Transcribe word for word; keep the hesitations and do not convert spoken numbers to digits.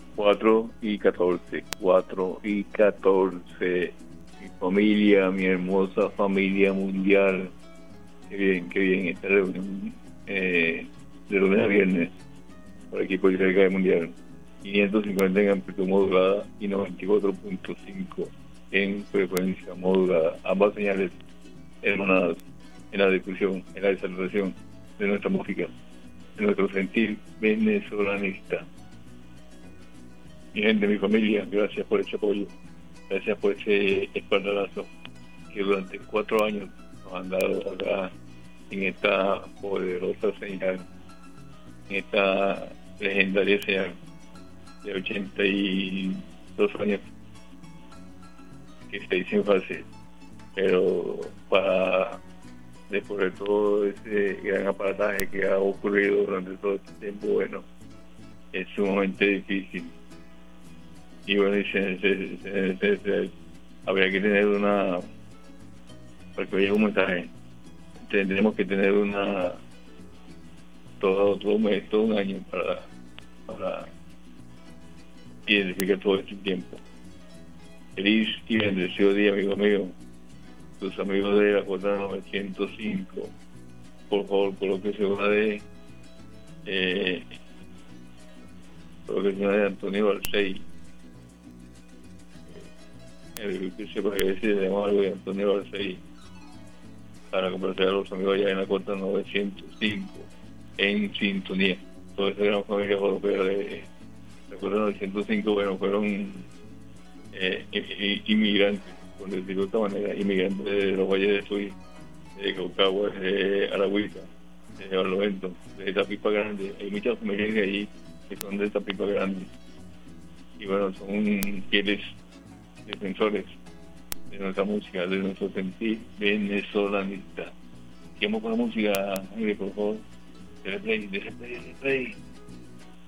cuatro y catorce, cuatro y catorce. Mi familia, mi hermosa familia mundial. Qué bien, qué bien esta reunión eh, de lunes a viernes por aquí por Cerca de Mundial. quinientos cincuenta en amplitud modulada y noventa y cuatro punto cinco en frecuencia modulada. Ambas señales hermanadas en la discusión, en la desarrollación de nuestra música, de nuestro sentir venezolanista. Mi gente, mi familia, gracias por ese apoyo, gracias por ese espaldarazo que durante cuatro años nos han dado acá en esta poderosa señal, en esta legendaria señal de ochenta y dos años que se dice fácil, pero para después de todo ese gran aparataje que ha ocurrido durante todo este tiempo, bueno, es sumamente difícil. Y bueno, y se, se, se, se, se, habría que tener una, porque hoy es un mensaje, tendremos que tener una, todo, todo un mes, todo un año para, para identificar todo este tiempo. Feliz y bendecido día, amigo mío. Tus amigos de la cuota novecientos cinco, por favor, colóquese una de eh, colóquese una de Antonio Balsey. El que se parece se llama algo de Antonio Balsey, para complacer a los amigos allá en la cuota novecientos cinco, en sintonía. Toda esa gran familia europea de la cuota novecientos cinco, bueno, fueron eh, inmigrantes, por decirlo de esta manera, inmigrantes de los valles de Tuy, de Caucagua, de Aragüita, de Barlovento, de Tapipa Grande. Hay muchas familias de ahí que son de Tapipa Grande. Y bueno, son fieles defensores de nuestra música, de nuestro sentir venezolanista. Sigamos con la música, Ángel, por favor. Dele play, dele play, dele play.